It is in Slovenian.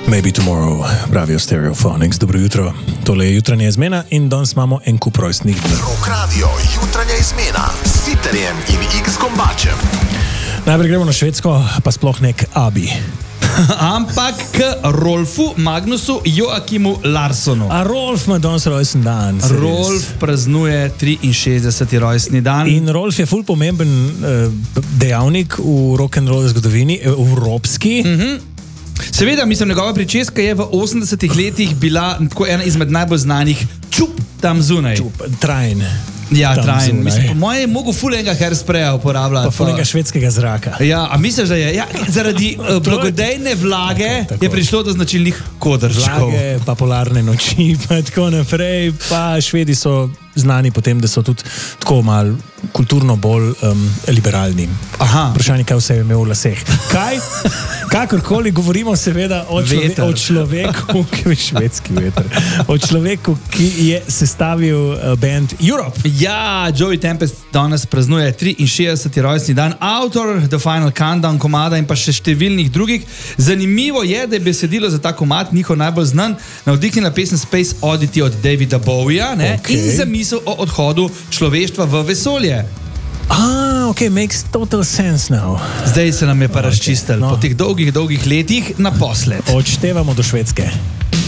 Maybe Tomorrow, pravijo Stereophonics. Dobro jutro, tole je jutranja izmena in danes imamo en kup rojstnih dni. Rock Radio, jutranja izmena s Sitterjem in X-Gombačem. Najprej gremo na Švedsko, pa sploh nek Abi. Ampak k Rolfu Magnusu Joakimu Larssonu. A Rolf ima danes rojsten dan. Rolf praznuje 63. rojstni dan. In Rolf je ful pomemben dejavnik v rock'n'roll zgodovini, evropski. Seveda, mislim, njegova pričeska je v 80-ih letih bila tako ena izmed najbolj znanih čup tam zunaj. Trajen. Ja, trajen. Mislim, po moje je mogel ful enega hairspraya uporabljati. Pa ful enega švedskega zraka. Ja, a misliš, da je? Ja, zaradi blagodejne vlage tako. Je prišlo do značilnih kodrčkov. Vlage, pa polarne noči, pa tako naprej. Pa Švedi so znani po tem, da so tudi tako malo kulturno bolj liberalni. Aha. Vprašanje, kaj vse je imel v laseh. Kaj? Kakorkoli govorimo seveda o človeku, ki je švedski veter, o človeku, ki je sestavil band Europe. Ja, Joey Tempest danes praznuje 63. rojstni dan, avtor The Final Countdown komada in pa še številnih drugih. Zanimivo je, da je besedilo za ta komad njihov najbolj znan navdihnila pesem Space Oddity od Davida Bowieja, okay. In zamisel o odhodu človeštva v vesolje. Ok, makes total sense now. Zdaj se nam je pa razčistil, po teh dolgih letih naposled. Odštevamo do Švedske.